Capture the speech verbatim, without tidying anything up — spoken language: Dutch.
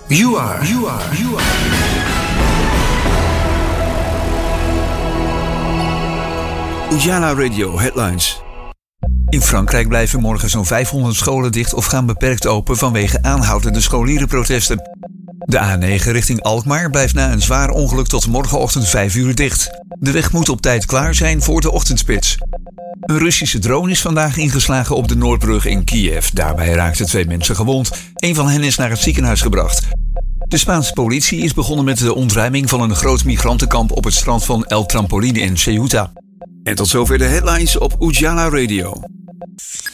You are, you are, you are. Ujala Radio Headlines. In Frankrijk blijven morgen zo'n vijfhonderd scholen dicht of gaan beperkt open vanwege aanhoudende scholierenprotesten. De A negen richting Alkmaar blijft na een zwaar ongeluk tot morgenochtend vijf uur dicht. De weg moet op tijd klaar zijn voor de ochtendspits. Een Russische drone is vandaag ingeslagen op de Noordbrug in Kiev. Daarbij raakten twee mensen gewond. Een van hen is naar het ziekenhuis gebracht. De Spaanse politie is begonnen met de ontruiming van een groot migrantenkamp op het strand van El Trampoline in Ceuta. En tot zover de headlines op Ujala Radio.